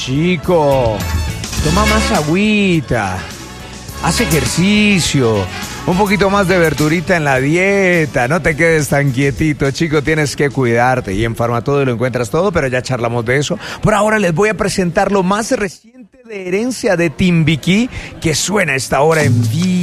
chico, toma más agüita, haz ejercicio, un poquito más de verdurita en la dieta, no te quedes tan quietito, chico, tienes que cuidarte. Y en Farmatodo lo encuentras todo, pero ya charlamos de eso. Por ahora les voy a presentar lo más reciente de Herencia de Timbiquí, que suena a esta hora en vivo.